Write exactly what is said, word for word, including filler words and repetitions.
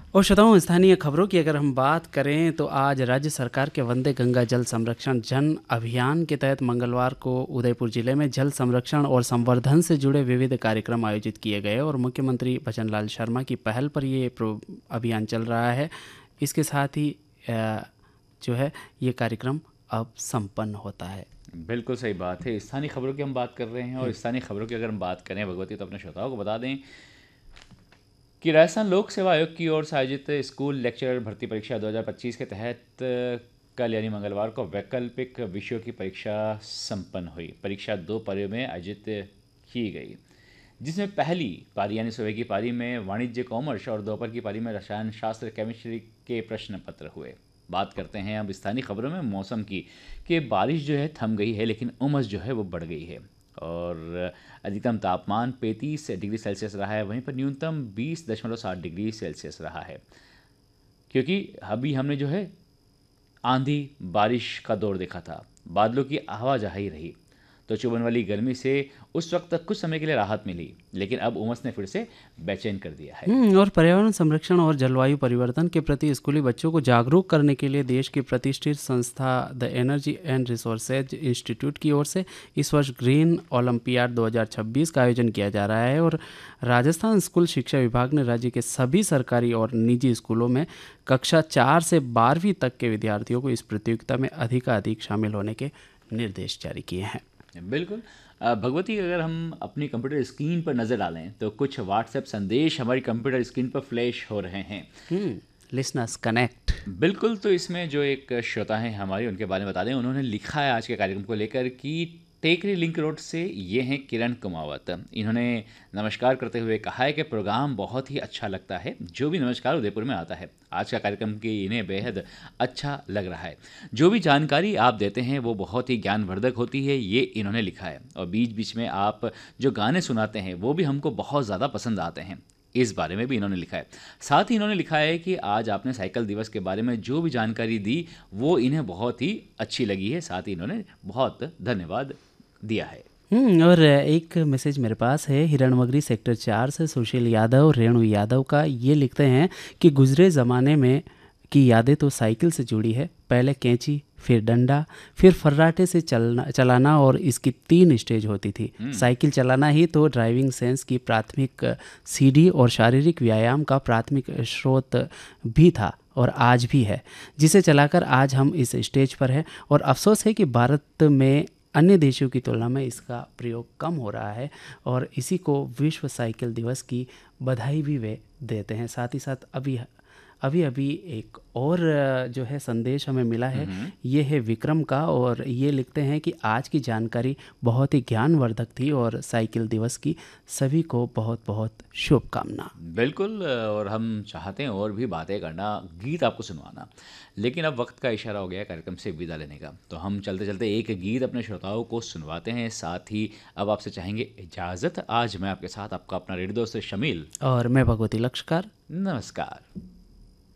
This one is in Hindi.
और श्रोताओं, स्थानीय खबरों की अगर हम बात करें तो आज राज्य सरकार के वंदे गंगा जल संरक्षण जन अभियान के तहत मंगलवार को उदयपुर जिले में जल संरक्षण और संवर्धन से जुड़े विविध कार्यक्रम आयोजित किए गए और मुख्यमंत्री भजनलाल शर्मा की पहल पर ये प्रो अभियान चल रहा है। इसके साथ ही अ, जो है ये कार्यक्रम अब संपन्न होता है। बिल्कुल सही बात है। स्थानीय खबरों की हम बात कर रहे हैं और स्थानीय खबरों की अगर हम बात करें भगवती, तो अपने श्रोताओं को बता दें कि राजस्थान लोक सेवा आयोग की ओर से आयोजित स्कूल लेक्चरर भर्ती परीक्षा दो हज़ार पच्चीस के तहत कल यानी मंगलवार को वैकल्पिक विषयों की परीक्षा संपन्न हुई। परीक्षा दो पारियों में आयोजित की गई, जिसमें पहली पारी यानी सुबह की पारी में वाणिज्य कॉमर्स और दोपहर की पारी में रसायन शास्त्र केमिस्ट्री के प्रश्न पत्र हुए। बात करते हैं अब स्थानीय खबरों में मौसम की, कि बारिश जो है थम गई है लेकिन उमस जो है वो बढ़ गई है और अधिकतम तापमान पैंतीस डिग्री सेल्सियस रहा है, वहीं पर न्यूनतम बीस दशमलव सात डिग्री सेल्सियस रहा है। क्योंकि अभी हमने जो है आंधी बारिश का दौर देखा था, बादलों की आवाजाही रही, तो चुभन वाली गर्मी से उस वक्त तक कुछ समय के लिए राहत मिली, लेकिन अब उमस ने फिर से बेचैन कर दिया है। हम्म, और पर्यावरण संरक्षण और जलवायु परिवर्तन के प्रति स्कूली बच्चों को जागरूक करने के लिए देश की प्रतिष्ठित संस्था the energy and resources institute की ओर से इस वर्ष ग्रीन ओलंपियाड दो हज़ार छब्बीस का आयोजन किया जा रहा है और राजस्थान स्कूल शिक्षा विभाग ने राज्य के सभी सरकारी और निजी स्कूलों में कक्षा चार से बारहवीं तक के विद्यार्थियों को इस प्रतियोगिता में अधिकाधिक शामिल होने के निर्देश जारी किए हैं। बिल्कुल। अ, भगवती, अगर हम अपनी कंप्यूटर स्क्रीन पर नज़र डालें तो कुछ व्हाट्सएप संदेश हमारी कंप्यूटर स्क्रीन पर फ्लैश हो रहे हैं। Listeners connect. बिल्कुल। तो इसमें जो एक श्रोता हैं हमारी, उनके बारे में बता दें। उन्होंने लिखा है आज के कार्यक्रम को लेकर कि टेकरी लिंक रोड से ये हैं किरण कुमावत। इन्होंने नमस्कार करते हुए कहा है कि प्रोग्राम बहुत ही अच्छा लगता है, जो भी नमस्कार उदयपुर में आता है। आज का कार्यक्रम की इन्हें बेहद अच्छा लग रहा है। जो भी जानकारी आप देते हैं वो बहुत ही ज्ञानवर्धक होती है, ये इन्होंने लिखा है। और बीच बीच में आप जो गाने सुनाते हैं वो भी हमको बहुत ज़्यादा पसंद आते हैं, इस बारे में भी इन्होंने लिखा है। साथ ही इन्होंने लिखा है कि आज आपने साइकिल दिवस के बारे में जो भी जानकारी दी वो इन्हें बहुत ही अच्छी लगी है। साथ ही इन्होंने बहुत धन्यवाद दिया है। हम्म और एक मैसेज मेरे पास है हिरणमगरी सेक्टर चार से सुशील यादव रेणु यादव का। ये लिखते हैं कि गुजरे ज़माने में की यादें तो साइकिल से जुड़ी है। पहले कैंची, फिर डंडा, फिर फर्राटे से चलना चलाना और इसकी तीन स्टेज होती थी। साइकिल चलाना ही तो ड्राइविंग सेंस की प्राथमिक सीढ़ी और शारीरिक व्यायाम का प्राथमिक स्रोत भी था और आज भी है, जिसे चलाकर आज हम इस स्टेज पर हैं। और अफसोस है कि भारत में अन्य देशों की तुलना में इसका प्रयोग कम हो रहा है और इसी को विश्व साइकिल दिवस की बधाई भी वे देते हैं। साथ ही साथ अभी अभी अभी एक और जो है संदेश हमें मिला है, ये है विक्रम का और ये लिखते हैं कि आज की जानकारी बहुत ही ज्ञानवर्धक थी और साइकिल दिवस की सभी को बहुत बहुत शुभकामना। बिल्कुल। और हम चाहते हैं और भी बातें करना, गीत आपको सुनवाना, लेकिन अब वक्त का इशारा हो गया कार्यक्रम से विदा लेने का। तो हम चलते चलते एक गीत अपने श्रोताओं को सुनवाते हैं। साथ ही अब आपसे चाहेंगे इजाज़त। आज मैं आपके साथ आपका अपना रेडियो दोस्त शमील और मैं भगवती लक्ष्यकार। नमस्कार।